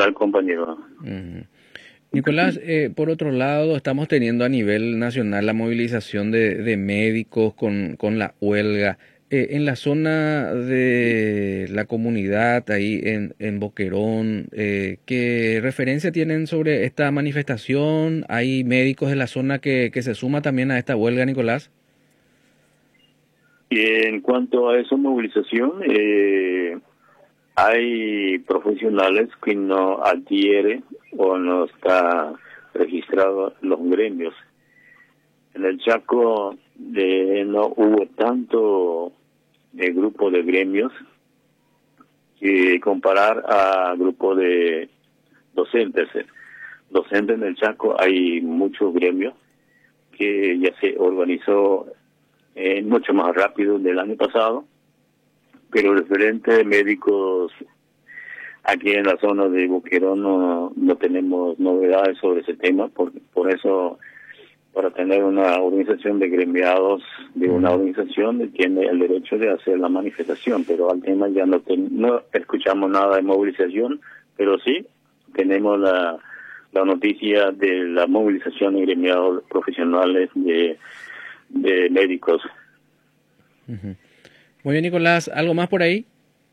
tal, compañero? Ujú. Nicolás, por otro lado, estamos teniendo a nivel nacional la movilización de médicos con la huelga. En la zona de la comunidad, ahí en Boquerón, ¿qué referencia tienen sobre esta manifestación? ¿Hay médicos de la zona que se suma también a esta huelga, Nicolás? Y en cuanto a esa movilización, hay profesionales que no adhieren o no está registrado los gremios. En el Chaco no hubo tanto de grupo de gremios que comparar a grupo de docentes. Docentes en el Chaco hay muchos gremios que ya se organizó mucho más rápido del año pasado, pero referente de médicos aquí en la zona de Boquerón no tenemos novedades sobre ese tema, por eso para tener una organización de gremiados de una organización tiene el derecho de hacer la manifestación, pero al tema ya no escuchamos nada de movilización, pero sí tenemos la noticia de la movilización de gremiados profesionales de médicos. Ujú. Muy bien, Nicolás, ¿algo más por ahí?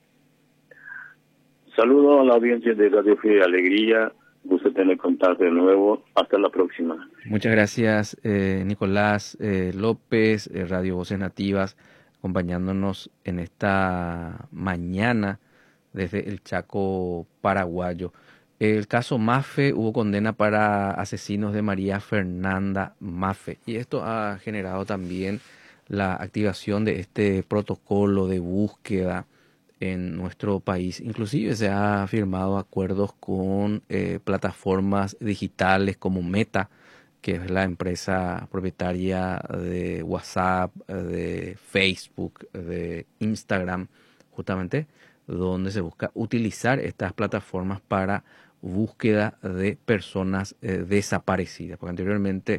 Saludo a la audiencia de Radio Fe y Alegría. Gusto tener contacto de nuevo. Hasta la próxima. Muchas gracias, Nicolás López, Radio Voces Nativas, acompañándonos en esta mañana desde el Chaco paraguayo. El caso Mafe, hubo condena para asesinos de María Fernanda Mafe, y esto ha generado también la activación de este protocolo de búsqueda en nuestro país. Inclusive se ha firmado acuerdos con plataformas digitales como Meta, que es la empresa propietaria de WhatsApp, de Facebook, de Instagram, justamente, donde se busca utilizar estas plataformas para búsqueda de personas desaparecidas, porque anteriormente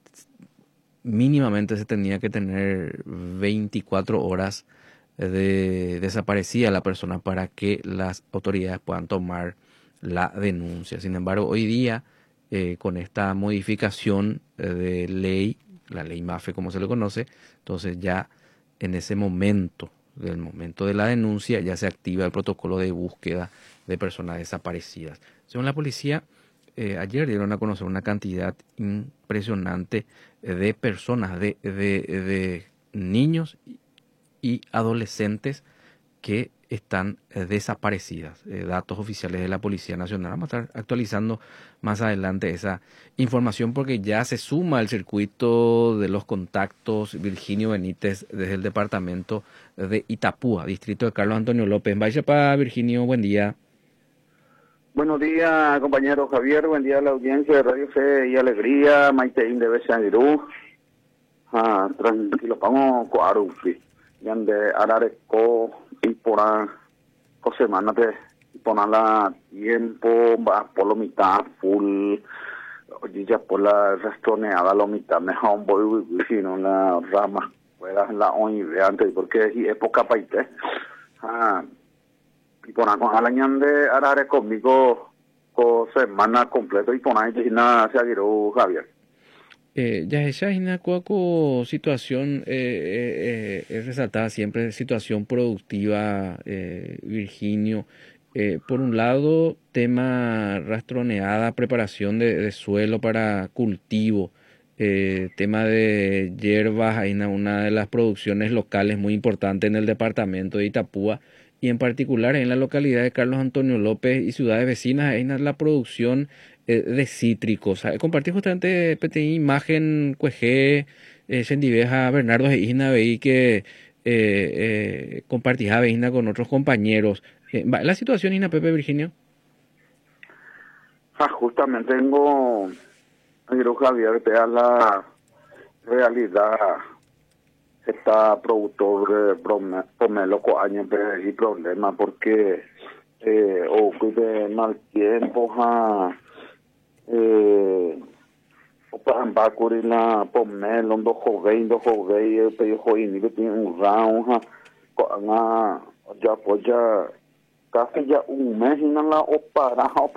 mínimamente se tenía que tener 24 horas de desaparecida la persona para que las autoridades puedan tomar la denuncia. Sin embargo, hoy día, con esta modificación de ley, la ley MAFE como se le conoce, entonces ya en ese momento, del momento de la denuncia, ya se activa el protocolo de búsqueda de personas desaparecidas. Según la policía, ayer dieron a conocer una cantidad impresionante de personas, de niños y adolescentes que están desaparecidas. Datos oficiales de la Policía Nacional. Vamos a estar actualizando más adelante esa información porque ya se suma al circuito de los contactos Virginio Benítez desde el departamento de Itapúa, distrito de Carlos Antonio López. Vaya para Virginio, buen día. Buenos días, compañero Javier. Buen día a la audiencia de Radio Fe y Alegría. Maitein de Besanirú. Tranquilo, vamos a Arufi. Yande Arareco y por semana te poner la tiempo, va por la mitad, full. Oye, ya por la restoneada, la mitad, mejor voy, sino la rama. Fuera la hoy de antes, porque es época paite. Y poner con alañan de arare conmigo semana completa y poner nada se agiró Javier. Ya esa es cuaco situación es resaltada siempre situación productiva, Virginio. Por un lado, tema rastroneada, preparación de suelo para cultivo, tema de hierbas, hay una de las producciones locales muy importante en el departamento de Itapúa y en particular en la localidad de Carlos Antonio López y ciudades vecinas, hay la producción de cítricos. Compartí justamente PTI imagen cuejé Sendiveja Bernardo de Isna veí que compartí Isna con otros compañeros. La situación Isna Pepe Virginio. Justamente tengo Javier te da la realidad está productor pomelo con años y problema porque o de mal tiempo o para ambacuri la pomelo do jovei pe joini que tiene un round ya pues ya casi ya un mes y no la opara